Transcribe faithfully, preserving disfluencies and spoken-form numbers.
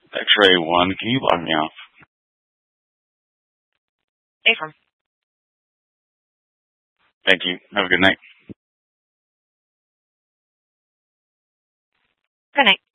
X-ray one, can you log me off? Affirm. Thank you. Have a good night. Good night.